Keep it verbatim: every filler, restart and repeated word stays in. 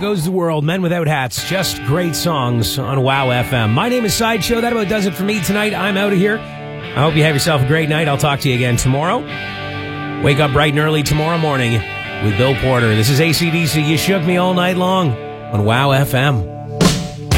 goes the world. Men Without Hats. Just great songs on Wow F M. My name is Sideshow. That about does it for me tonight. I'm out of here. I hope you have yourself a great night. I'll talk to you again tomorrow. Wake up bright and early tomorrow morning with Bill Porter. This is A C D C. You shook me all night long on Wow F M.